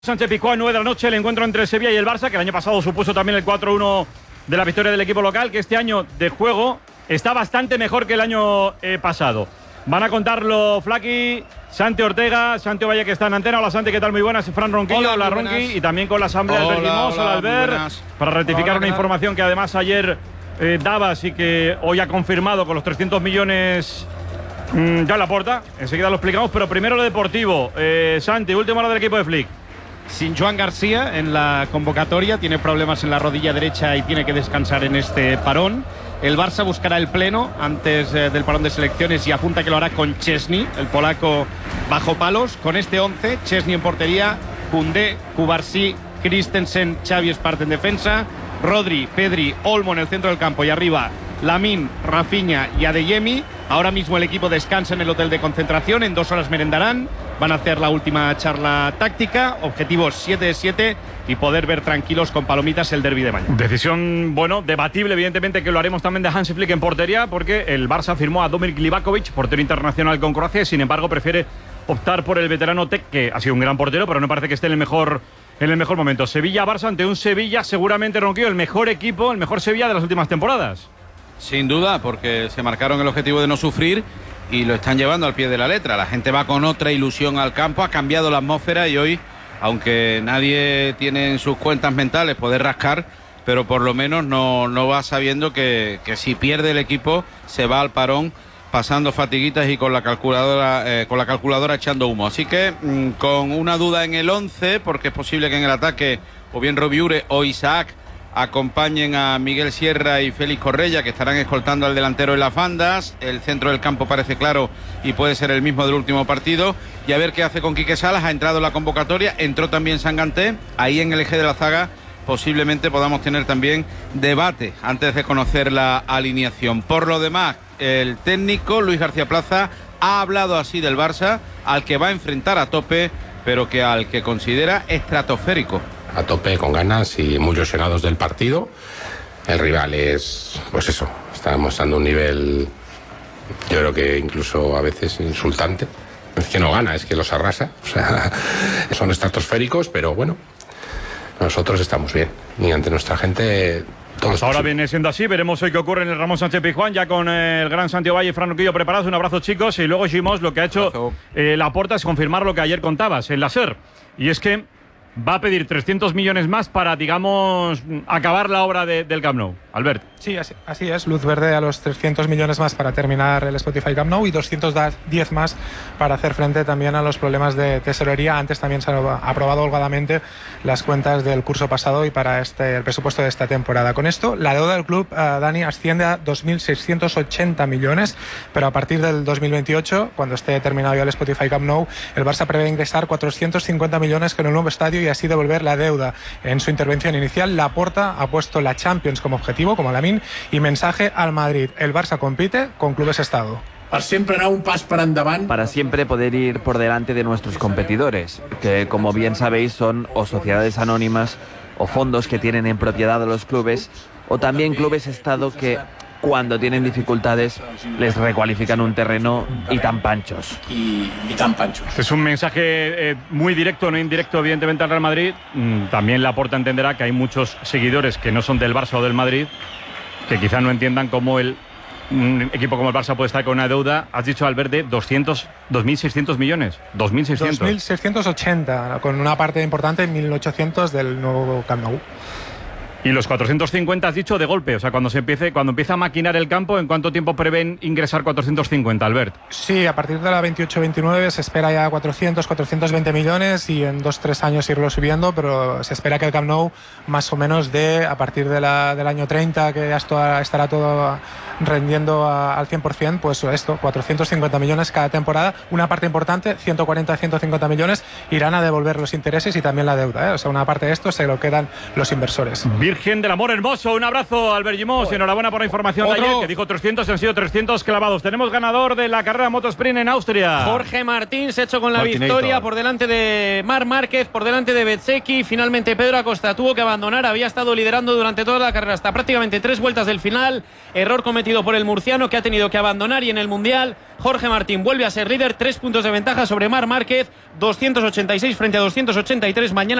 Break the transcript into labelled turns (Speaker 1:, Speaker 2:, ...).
Speaker 1: Sánchez-Pizjuán, 9 de la noche, el encuentro entre el Sevilla y el Barça, que el año pasado supuso también el 4-1 de la victoria del equipo local, que este año de juego está bastante mejor que el año pasado. Van a contarlo Flaqui, Santi Ortega, Santi Ovalle, que está en antena. Hola Santi, ¿qué tal? Muy buenas. Fran Ronquillo, hola Ronqui, y también con la asamblea Albert Guimós, hola Albert, para rectificar una información que además ayer dabas y que hoy ha confirmado con los 300 millones ya la Porta. Enseguida lo explicamos, pero primero lo deportivo. Santi, última hora del equipo de Flick.
Speaker 2: Sin Joan García en la convocatoria, tiene problemas en la rodilla derecha y tiene que descansar en este parón. El Barça buscará el pleno antes del parón de selecciones y apunta que lo hará con Szczęsny, el polaco bajo palos. Con este 11, Szczęsny en portería, Koundé, Cubarsí, Christensen, Xavi Espart en defensa, Rodri, Pedri, Olmo en el centro del campo y arriba Lamine, Rafinha y Adeyemi. Ahora mismo el equipo descansa en el hotel de concentración, en 2 horas merendarán, van a hacer la última charla táctica, objetivos 7 de 7 y poder ver tranquilos con palomitas el derbi de mañana.
Speaker 1: Decisión, bueno, debatible, evidentemente, que lo haremos también de Hansi Flick en portería, porque el Barça firmó a Domir Livakovic, portero internacional con Croacia, sin embargo prefiere optar por el veterano Tec, que ha sido un gran portero, pero no parece que esté en el mejor momento. Sevilla-Barça ante un Sevilla, seguramente, Ronquillo, el mejor equipo, el mejor Sevilla de las últimas temporadas.
Speaker 3: Sin duda, porque se marcaron el objetivo de no sufrir y lo están llevando al pie de la letra. La gente va con otra ilusión al campo, ha cambiado la atmósfera y hoy, aunque nadie tiene en sus cuentas mentales poder rascar, pero por lo menos no va sabiendo que si pierde el equipo se va al parón pasando fatiguitas y con la calculadora echando humo. Así que con una duda en el 11, porque es posible que en el ataque o bien Robiure o Isaac acompañen a Miguel Sierra y Félix Correia, que estarán escoltando al delantero en las bandas. El centro del campo parece claro y puede ser el mismo del último partido. Y a ver qué hace con Quique Salas. Ha entrado en la convocatoria, entró también Sanganté. Ahí en el eje de la zaga posiblemente podamos tener también debate antes de conocer la alineación. Por lo demás, el técnico Luis García Plaza ha hablado así del Barça, al que va a enfrentar a tope, pero que al que considera estratosférico.
Speaker 4: A tope, con ganas y muy ilusionados del partido. El rival es, pues eso, está mostrando un nivel, yo creo que incluso a veces insultante. Es que no gana, es que los arrasa. O sea, son estratosféricos, pero bueno, nosotros estamos bien. Y ante nuestra gente,
Speaker 1: pues ahora viene siendo así. Veremos hoy qué ocurre en el Ramón Sánchez-Pizjuán, ya con el gran Santi Ovalle y Fran Ronquillo preparados. Un abrazo, chicos. Y luego Guimós, lo que ha hecho Laporta es confirmar lo que ayer contabas en la SER. Y es que va a pedir 300 millones más para, digamos, acabar la obra del Camp Nou. Albert.
Speaker 5: Sí, así es. Luz verde a los 300 millones más para terminar el Spotify Camp Nou y 210 más para hacer frente también a los problemas de tesorería. Antes también se han aprobado holgadamente las cuentas del curso pasado y para el presupuesto de esta temporada. Con esto, la deuda del club, Dani, asciende a 2.680 millones, pero a partir del 2028, cuando esté terminado ya el Spotify Camp Nou, el Barça prevé ingresar 450 millones con el nuevo estadio y así devolver la deuda. En su intervención inicial, Laporta ha puesto la Champions como objetivo, como Lamine, y mensaje al Madrid: el Barça compite con clubes estado.
Speaker 6: Para siempre poder ir por delante de nuestros competidores, que como bien sabéis son o sociedades anónimas o fondos que tienen en propiedad a los clubes, o también clubes estado que cuando tienen dificultades les recualifican un terreno y tan panchos.
Speaker 1: Es un mensaje muy directo, no indirecto, evidentemente, al Real Madrid. También Laporta entenderá que hay muchos seguidores que no son del Barça o del Madrid, que quizás no entiendan cómo un equipo como el Barça puede estar con una deuda. Has dicho, Albert, de 2.600 millones. 2.600.
Speaker 5: 2.680, con una parte importante, 1.800 del nuevo Camp Nou.
Speaker 1: Y los 450 has dicho de golpe, o sea, cuando empieza a maquinar el campo, ¿en cuánto tiempo prevén ingresar 450, Albert?
Speaker 5: Sí, a partir de la 28-29 se espera ya 420 millones y en 2-3 años irlo subiendo, pero se espera que el Camp Nou más o menos a partir del año 30, que ya estará todo rendiendo al 100%, pues esto, 450 millones cada temporada. Una parte importante, 140-150 millones, irán a devolver los intereses y también la deuda, ¿eh? O sea, una parte de esto se lo quedan los inversores.
Speaker 1: Bien Virgen del Amor Hermoso. Un abrazo, Albert Gimós, y enhorabuena por la información de ayer, que dijo 300, han sido 300 clavados. Tenemos ganador de la carrera Motosprint en Austria.
Speaker 7: Jorge Martín se ha hecho con la victoria por delante de Marc Márquez, por delante de Bezzecchi. Finalmente Pedro Acosta tuvo que abandonar, había estado liderando durante toda la carrera hasta prácticamente 3 vueltas del final. Error cometido por el murciano, que ha tenido que abandonar, y en el Mundial Jorge Martín vuelve a ser líder, 3 puntos de ventaja sobre Marc Márquez, 286 frente a 283. Mañana